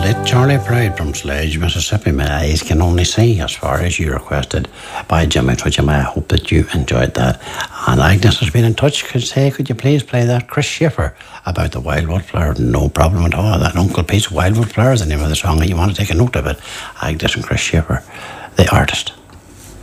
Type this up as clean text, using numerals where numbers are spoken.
late Charlie Pride from Sledge, Mississippi. My eyes can only see as far as you requested by Jimmy Twitcham. I hope that you enjoyed that. And Agnes has been in touch. Could you please play that Chris Schiffer about the Wildwood Flower? No problem at all. That Uncle Pete's Wildwood Flower is the name of the song. You want to take a note of it. Agnes and Chris Schiffer, the artist.